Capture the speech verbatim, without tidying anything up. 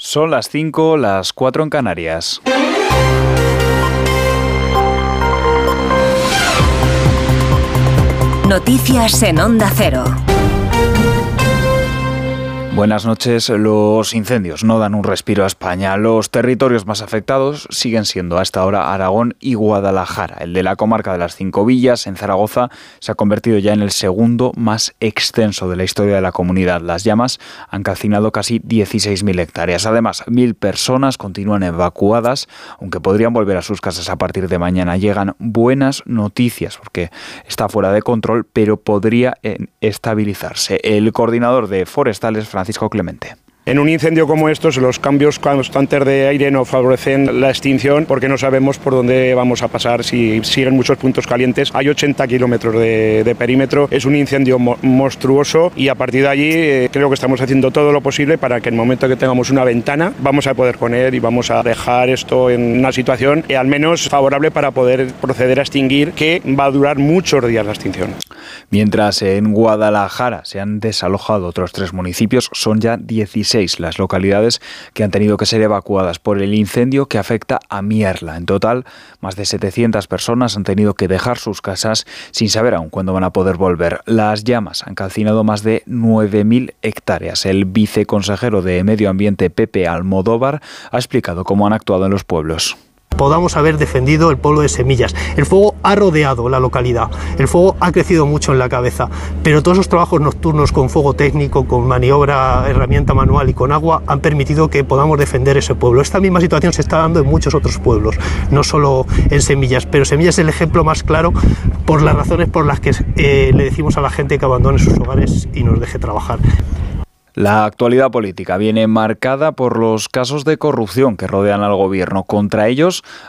Son las cinco, las cuatro en Canarias. Noticias en Onda Cero. Buenas noches. Los incendios no dan un respiro a España. Los territorios más afectados siguen siendo a esta hora Aragón y Guadalajara. El de la comarca de las Cinco Villas, en Zaragoza, se ha convertido ya en el segundo más extenso de la historia de la comunidad. Las llamas han calcinado casi dieciséis mil hectáreas. Además, mil personas continúan evacuadas, aunque podrían volver a sus casas a partir de mañana. Llegan buenas noticias, porque está fuera de control, pero podría estabilizarse. El coordinador de Forestales, Francisco Francisco Clemente. En un incendio como estos, los cambios constantes de aire no favorecen la extinción porque no sabemos por dónde vamos a pasar si siguen muchos puntos calientes. Hay ochenta kilómetros de, de perímetro, es un incendio mo- monstruoso y a partir de allí eh, creo que estamos haciendo todo lo posible para que en el momento que tengamos una ventana vamos a poder poner y vamos a dejar esto en una situación eh, al menos favorable para poder proceder a extinguir, que va a durar muchos días la extinción. Mientras en Guadalajara se han desalojado otros tres municipios, son ya dieciséis las localidades que han tenido que ser evacuadas por el incendio que afecta a Mierla. En total, más de setecientas personas han tenido que dejar sus casas sin saber aún cuándo van a poder volver. Las llamas han calcinado más de nueve mil hectáreas. El viceconsejero de Medio Ambiente, Pepe Almodóvar, ha explicado cómo han actuado en los pueblos. Podamos haber defendido el pueblo de Semillas. El fuego ha rodeado la localidad, el fuego ha crecido mucho en la cabeza, pero todos esos trabajos nocturnos con fuego técnico, con maniobra, herramienta manual y con agua han permitido que podamos defender ese pueblo. Esta misma situación se está dando en muchos otros pueblos, no solo en Semillas, pero Semillas es el ejemplo más claro por las razones por las que eh, le decimos a la gente que abandone sus hogares y nos deje trabajar. La actualidad política viene marcada por los casos de corrupción que rodean al gobierno. Contra ellos